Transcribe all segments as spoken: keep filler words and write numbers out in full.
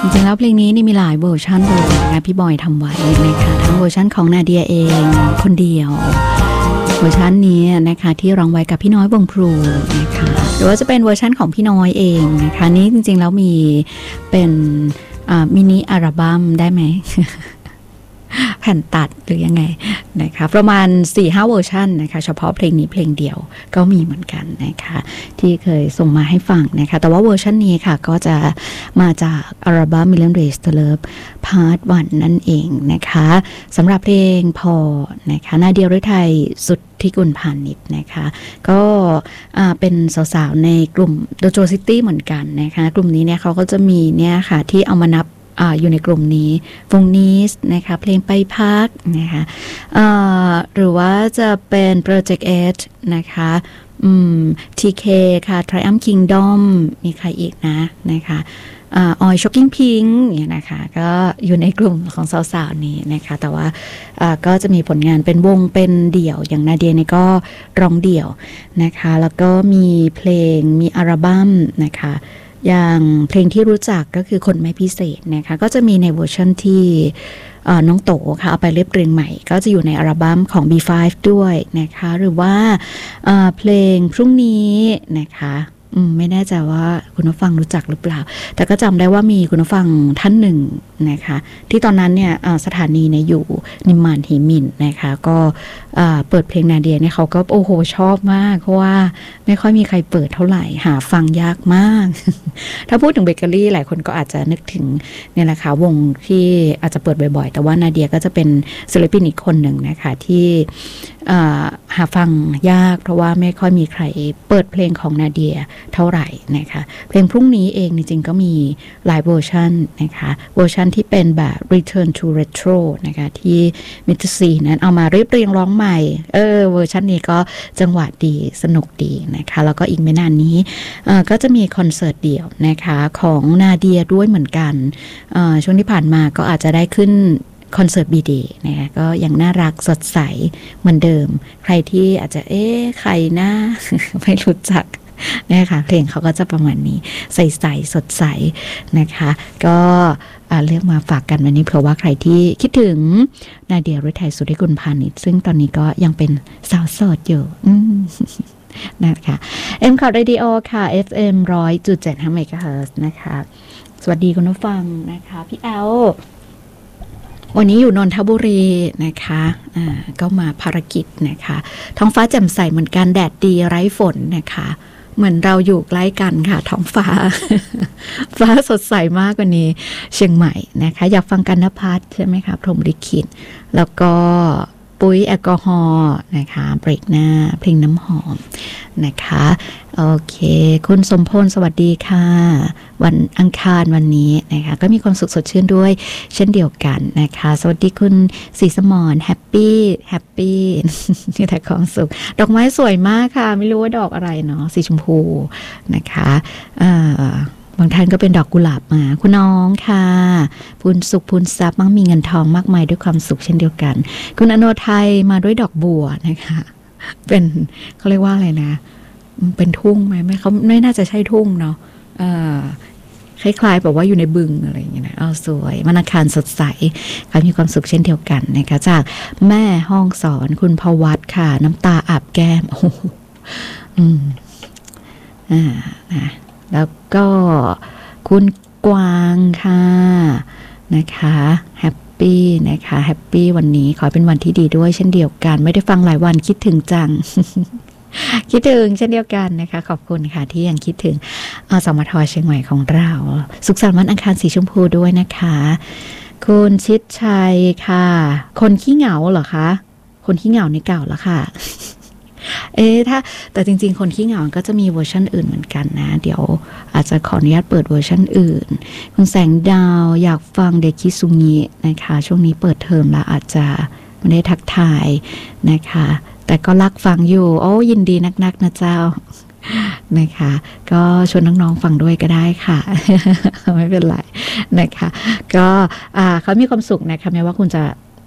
จริงๆแล้วเพลงนี้นี่มีหลายเวอร์ชันเลยนะพี่บอยทำไว้นะคะทั้งเวอร์ชันของนาเดียเองคนเดียวเวอร์ชันนี้นะคะที่ร้องไว้กับพี่น้อยวงพลูนะคะหรือว่าจะเป็นเวอร์ชันของพี่น้อยเองนะคะนี้จริงๆแล้วมีเป็นมินิอัลบั้มได้ไหม แผ่นตัดหรือยังไงนะคะประมาณ สี่ห้า เวอร์ชันนะคะเฉพาะเพลงนี้เพลงเดียวก็มีเหมือนกันนะคะที่เคยส่งมาให้ฟังนะคะแต่ว่าเวอร์ชันนี้ค่ะก็จะมาจากอัลบั้ม Million Ways to Love Part วันนั่นเองนะคะสำหรับเพลงพอนะคะนาเดียฤทัยสุทธิกุลพานิชนะคะก็เป็นสาวๆในกลุ่ม Dojo City เหมือนกันนะคะกลุ่มนี้เนี่ยเขาก็จะมีเนี่ยค่ะที่เอามานับอ่าอยู่ในกลุ่มนี้วงนี้นะคะเพลงไปพักนะคะหรือว่าจะเป็น Project H นะคะอืม ที เค ค่ะ Triumph Kingdom มีใครอีกนะนะคะออยช็อกกิ้งพิงค์เนี่ยนะคะก็อยู่ในกลุ่มของสาวๆนี้นะคะแต่ว่าก็จะมีผลงานเป็นวงเป็นเดี่ยวอย่างนาเดียนี่ก็ร้องเดี่ยวนะคะแล้วก็มีเพลงมีอัลบั้มนะคะอย่างเพลงที่รู้จักก็คือคนไม่พิเศษนะคะก็จะมีในเวอร์ชันที่น้องโตค่ะเอาไปเรียบเรียงใหม่ก็จะอยู่ในอัลบั้มของ บี ไฟว์ ด้วยนะคะหรือว่าเพลงพรุ่งนี้นะคะไม่แน่ใจว่าคุณผู้ฟังรู้จักหรือเปล่าแต่ก็จำได้ว่ามีคุณผู้ฟังท่านหนึ่งนะคะที่ตอนนั้นเนี่ยสถานีเนี่ยอยู่นิมมานฮีมินนะคะก็เปิดเพลงนาเดียเนี่ยเขาก็โอ้โหชอบมากเพราะว่าไม่ค่อยมีใครเปิดเท่าไหร่หาฟังยากมาก ถ้าพูดถึงเบเกอรี่หลายคนก็อาจจะนึกถึงเนี่ยแหละค่ะวงที่อาจจะเปิดบ่อยๆแต่ว่านาเดียก็จะเป็นศิลปินอีกคนหนึ่งนะคะที่หาฟังยากเพราะว่าไม่ค่อยมีใครเปิดเพลงของนาเดียเท่าไหร่นะคะเพลงพรุ่งนี้เองจริงๆก็มีหลายเวอร์ชันนะคะเวอร์ชันที่เป็นแบบ Return to Retro นะคะที่มิตรซีนั้นเอามาเรียบเรียงร้องใหม่เออเวอร์ชันนี้ก็จังหวะดีสนุกดีนะคะแล้วก็อีกไม่นานนี้ก็จะมีคอนเสิร์ตเดี่ยวนะคะของนาเดียด้วยเหมือนกันช่วงที่ผ่านมาก็อาจจะได้ขึ้นคอนเสิร์ตบีเดย์นะคะก็ยังน่ารักสดใสเหมือนเดิมใครที่อาจจะเอ๊ะใครนะ ไม่รู้จักนะคะเพลงเขาก็จะประมาณนี้ใสๆสดใสนะคะก็เลือกมาฝากกันวันนี้เผื่อว่าใครที่คิดถึงนาเดียฤทัยสุทธิกุลพานิชซึ่งตอนนี้ก็ยังเป็นสาวโสดอยู่นะคะ M ข่าวเรดิโอค่ะ เอฟ เอ็ม หนึ่งร้อยจุดเจ็ด เมกะเฮิรตซ์นะคะสวัสดีคุณผู้ฟังนะคะพี่แอลวันนี้อยู่นนทบุรีนะคะอ่าก็มาภารกิจนะคะท้องฟ้าแจ่มใสเหมือนกันแดดดีไร้ฝนนะคะเหมือนเราอยู่ใกล้กันค่ะท้องฟ้า ฟ้าสดใสมากกว่านี้เชียงใหม่นะคะอยากฟังกันนภัสใช่ไหมคะพรหมลิขิตแล้วก็ปุ้ยแอลกอฮอล์นะคะเบรกหน้าเพลงน้ำหอมนะคะโอเคคุณสมพลสวัสดีค่ะวันอังคารวันนี้นะคะก็มีความสุขสดชื่นด้วยเช่นเดียวกันนะคะสวัสดีคุณศรีสมรแฮปปี้แฮปปี้ที่แต่ความสุขดอกไม้สวยมากค่ะไม่รู้ว่าดอกอะไรเนาะสีชมพูนะคะอ่าบางท่านก็เป็นดอกกุหลาบมาคุณน้องค่ะพูนสุขพูนทรัพย์มั่งมีเงินทองมากมายด้วยความสุขเช่นเดียวกันคุณอโนไทยมาด้วยดอกบัวนะคะเป็นเขาเรียกว่าอะไรนะเป็นทุ่งไหมไม่เขาไม่น่าจะใช่ทุ่งเนาะคล้ายๆแบบว่าอยู่ในบึงอะไรอย่างเงี้ยนะเอาสวยวันอังคารสดใสค่ะมีความสุขเช่นเดียวกันนะคะจากแม่ห้องสอนคุณพวัตค่ะน้ำตาอาบแก้มโอ้โหอืมอ่านะแล้วก็คุณกวางค่ะนะคะแฮปปี้นะคะแฮปปี้วันนี้ขอเป็นวันที่ดีด้วยเช่นเดียวกันไม่ได้ฟังหลายวันคิดถึงจัง คิดถึงเช่นเดียวกันนะคะขอบคุณค่ะที่ยังคิดถึงอสมทเชียงใหม่ของเราสุขสันต์วันอังคารสีชมพูด้วยนะคะคุณชิดชัยค่ะคนขี้เหงาเหรอคะคนขี้เหงาในเก่าแล้วค่ะ เอ๊ะถ้าแต่จริงๆคนขี้เหงาก็จะมีเวอร์ชันอื่นเหมือนกันนะเดี๋ยวอาจจะขออนุญาตเปิดเวอร์ชันอื่นคุณแสงดาวอยากฟังเด็กคิซุงินะคะช่วงนี้เปิดเทอมแล้วอาจจะไม่ได้ทักทายนะคะแต่ก็รักฟังอยู่โอ้ยินดีนักๆนะเจ้านะคะก็ชวนน้องๆฟังด้วยก็ได้ค่ะ ไม่เป็นไรนะคะก็เขามีความสุขนะคะแม้ว่าคุณจะ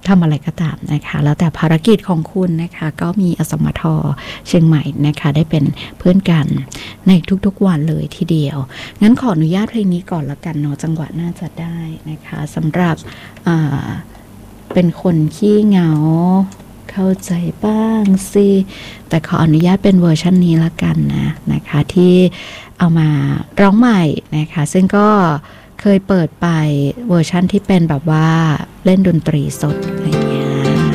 ทำอะไรก็ตามนะคะแล้วแต่ภารกิจของคุณนะคะก็มีอสมทเชียงใหม่นะคะได้เป็นเพื่อนกันในทุกๆวันเลยทีเดียวงั้นขออนุญาตเพลงนี้ก่อนละกันเนาะจังหวะน่าจะได้นะคะสำหรับเป็นคนขี้เหงาเข้าใจบ้างสิแต่ขออนุญาตเป็นเวอร์ชันนี้ละกันนะนะคะที่เอามาร้องใหม่นะคะซึ่งก็เคยเปิดไปเวอร์ชันที่เป็นแบบว่าเล่นดนตรีสดอะไรเงี้ย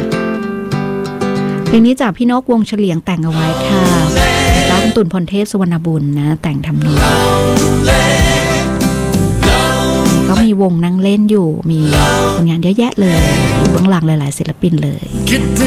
เพลงนี้จากพี่นกวงเฉลียงแต่งเอาไว้ค่ะร้านตุนพลเทพสุวรรณบุญนะแต่งทำนองก็มีวงนั่งเล่นอยู่มีผลงานเยอะแยะเลยอยู่เบื้องหลังหลายๆศิลปินเลย